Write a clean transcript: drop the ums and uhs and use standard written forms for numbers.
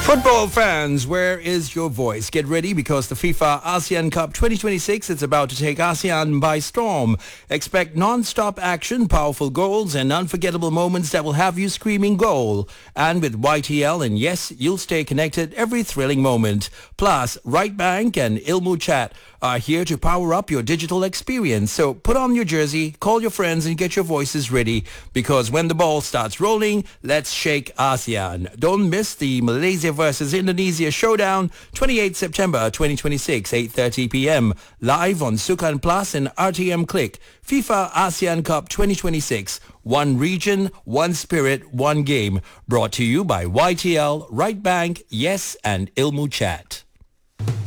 Football fans, where is your voice? Get ready because the FIFA ASEAN Cup 2026 is about to take ASEAN by storm. Expect non-stop action, powerful goals and unforgettable moments that will have you screaming goal. And with YTL and yes, you'll stay connected every thrilling moment. Plus, Right Bank and Ilmu Chat are here to power up your digital experience. So put on your jersey, call your friends and get your voices ready because when the ball starts rolling, let's shake ASEAN. Don't miss the Malaysia versus Indonesia showdown, 28 September 2026, 8:30 p.m. live on Sukan Plus and RTM Click. FIFA ASEAN Cup 2026. One region, one spirit, one game. Brought to you by YTL, Right Bank, Yes and Ilmu Chat.